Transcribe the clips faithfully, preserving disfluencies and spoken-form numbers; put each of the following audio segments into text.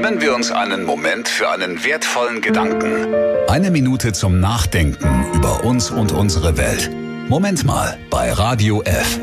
Nehmen wir uns einen Moment für einen wertvollen Gedanken. Eine Minute zum Nachdenken über uns und unsere Welt. Moment mal bei Radio F.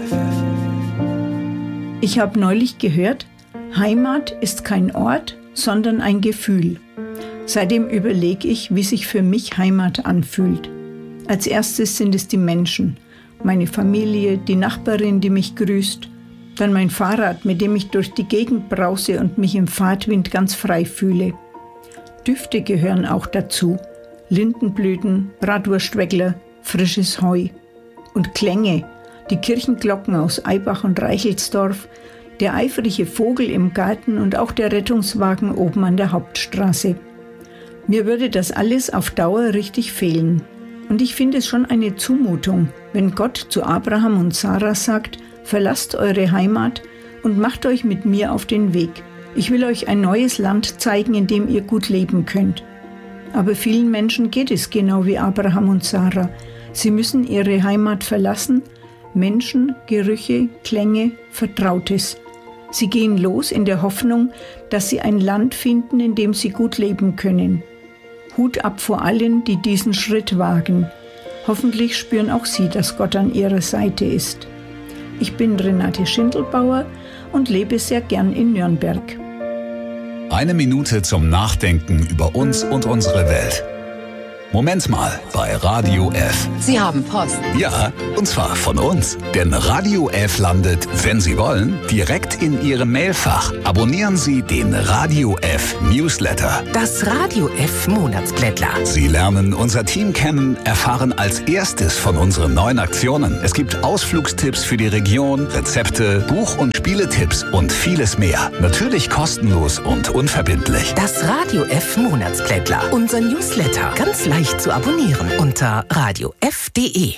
Ich habe neulich gehört, Heimat ist kein Ort, sondern ein Gefühl. Seitdem überlege ich, wie sich für mich Heimat anfühlt. Als erstes sind es die Menschen, meine Familie, die Nachbarin, die mich grüßt, dann mein Fahrrad, mit dem ich durch die Gegend brause und mich im Fahrtwind ganz frei fühle. Düfte gehören auch dazu, Lindenblüten, Bratwurstweckler, frisches Heu. Und Klänge, die Kirchenglocken aus Eibach und Reichelsdorf, der eifrige Vogel im Garten und auch der Rettungswagen oben an der Hauptstraße. Mir würde das alles auf Dauer richtig fehlen. Und ich finde es schon eine Zumutung, wenn Gott zu Abraham und Sarah sagt, verlasst eure Heimat und macht euch mit mir auf den Weg. Ich will euch ein neues Land zeigen, in dem ihr gut leben könnt. Aber vielen Menschen geht es genau wie Abraham und Sarah. Sie müssen ihre Heimat verlassen, Menschen, Gerüche, Klänge, Vertrautes. Sie gehen los in der Hoffnung, dass sie ein Land finden, in dem sie gut leben können. Hut ab vor allen, die diesen Schritt wagen. Hoffentlich spüren auch sie, dass Gott an ihrer Seite ist. Ich bin Renate Schindelbauer und lebe sehr gern in Nürnberg. Eine Minute zum Nachdenken über uns und unsere Welt. Moment mal bei Radio F. Sie haben Post. Ja, und zwar von uns. Denn Radio F landet, wenn Sie wollen, direkt in Ihrem Mailfach. Abonnieren Sie den Radio F Newsletter. Das Radio F Monatsblättler. Sie lernen unser Team kennen, erfahren als erstes von unseren neuen Aktionen. Es gibt Ausflugstipps für die Region, Rezepte, Buch- und Spieletipps und vieles mehr. Natürlich kostenlos und unverbindlich. Das Radio F Monatsblättler. Unser Newsletter. Ganz leicht zu abonnieren unter radio f punkt de.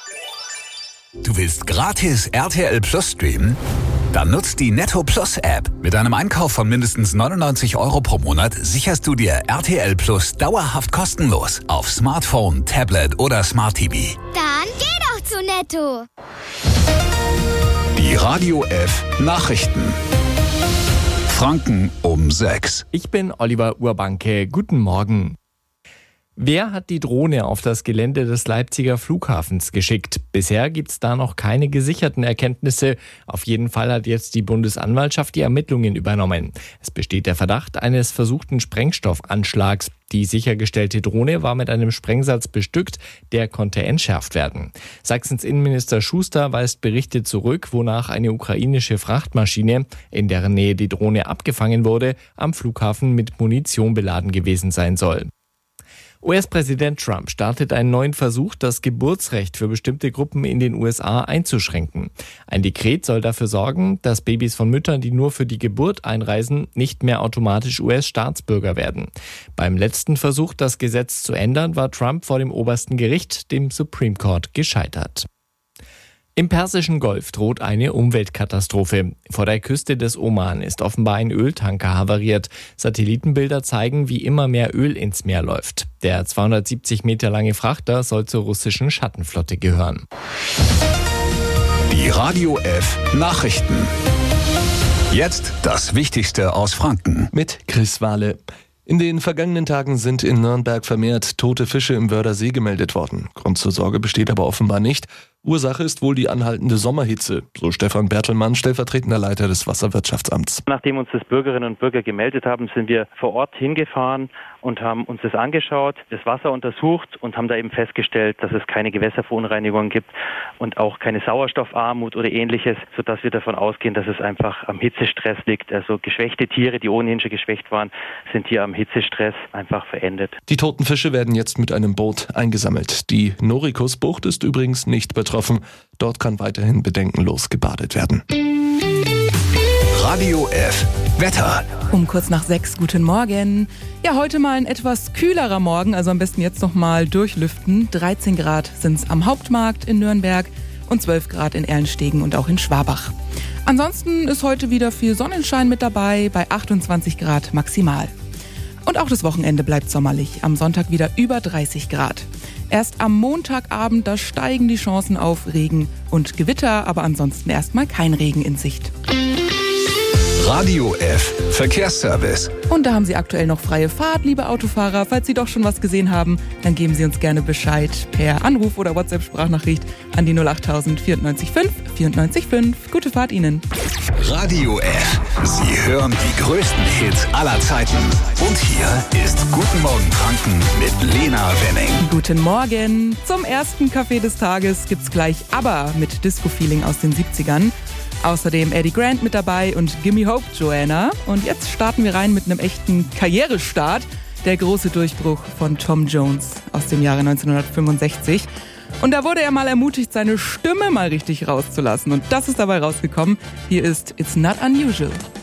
Du willst gratis R T L Plus streamen? Dann nutzt die Netto Plus App. Mit einem Einkauf von mindestens neunundneunzig Euro pro Monat sicherst du dir R T L Plus dauerhaft kostenlos auf Smartphone, Tablet oder Smart T V. Dann geh doch zu Netto. Die Radio F Nachrichten. Franken um sechs. Ich bin Oliver Urbanke. Guten Morgen. Wer hat die Drohne auf das Gelände des Leipziger Flughafens geschickt? Bisher gibt es da noch keine gesicherten Erkenntnisse. Auf jeden Fall hat jetzt die Bundesanwaltschaft die Ermittlungen übernommen. Es besteht der Verdacht eines versuchten Sprengstoffanschlags. Die sichergestellte Drohne war mit einem Sprengsatz bestückt, der konnte entschärft werden. Sachsens Innenminister Schuster weist Berichte zurück, wonach eine ukrainische Frachtmaschine, in deren Nähe die Drohne abgefangen wurde, am Flughafen mit Munition beladen gewesen sein soll. U S-Präsident Trump startet einen neuen Versuch, das Geburtsrecht für bestimmte Gruppen in den U S A einzuschränken. Ein Dekret soll dafür sorgen, dass Babys von Müttern, die nur für die Geburt einreisen, nicht mehr automatisch U S-Staatsbürger werden. Beim letzten Versuch, das Gesetz zu ändern, war Trump vor dem obersten Gericht, dem Supreme Court, gescheitert. Im Persischen Golf droht eine Umweltkatastrophe. Vor der Küste des Oman ist offenbar ein Öltanker havariert. Satellitenbilder zeigen, wie immer mehr Öl ins Meer läuft. Der zweihundertsiebzig Meter lange Frachter soll zur russischen Schattenflotte gehören. Die Radio F Nachrichten. Jetzt das Wichtigste aus Franken. Mit Chris Wahle. In den vergangenen Tagen sind in Nürnberg vermehrt tote Fische im Wördersee gemeldet worden. Grund zur Sorge besteht aber offenbar nicht. Ursache ist wohl die anhaltende Sommerhitze, so Stefan Bertelmann, stellvertretender Leiter des Wasserwirtschaftsamts. Nachdem uns das Bürgerinnen und Bürger gemeldet haben, sind wir vor Ort hingefahren und haben uns das angeschaut, das Wasser untersucht und haben da eben festgestellt, dass es keine Gewässerverunreinigungen gibt und auch keine Sauerstoffarmut oder ähnliches, sodass wir davon ausgehen, dass es einfach am Hitzestress liegt. Also geschwächte Tiere, die ohnehin schon geschwächt waren, sind hier am Hitzestress einfach verendet. Die toten Fische werden jetzt mit einem Boot eingesammelt. Die Norikusbucht ist übrigens nicht betroffen. Dort kann weiterhin bedenkenlos gebadet werden. Radio F Wetter. Um kurz nach sechs, guten Morgen. Ja, heute mal ein etwas kühlerer Morgen, also am besten jetzt noch mal durchlüften. dreizehn Grad sind es am Hauptmarkt in Nürnberg und zwölf Grad in Erlenstegen und auch in Schwabach. Ansonsten ist heute wieder viel Sonnenschein mit dabei, bei achtundzwanzig Grad maximal. Und auch das Wochenende bleibt sommerlich, am Sonntag wieder über dreißig Grad. Erst am Montagabend, da steigen die Chancen auf Regen und Gewitter, aber ansonsten erstmal kein Regen in Sicht. Radio F Verkehrsservice. Und da haben Sie aktuell noch freie Fahrt, liebe Autofahrer. Falls Sie doch schon was gesehen haben, dann geben Sie uns gerne Bescheid per Anruf oder WhatsApp-Sprachnachricht an die null acht tausend vierundneunzig fünf vierundneunzig fünf. Gute Fahrt Ihnen. Radio F. Sie hören die größten Hits aller Zeiten. Und hier ist Guten Morgen Franken mit Lena Wenning. Guten Morgen. Zum ersten Kaffee des Tages gibt's gleich ABBA mit Disco-Feeling aus den siebzigern. Außerdem Eddie Grant mit dabei und Gimme Hope, Joanna. Und jetzt starten wir rein mit einem echten Karrierestart. Der große Durchbruch von Tom Jones aus dem Jahre neunzehnhundertfünfundsechzig. Und da wurde er mal ermutigt, seine Stimme mal richtig rauszulassen. Und das ist dabei rausgekommen. Hier ist It's Not Unusual.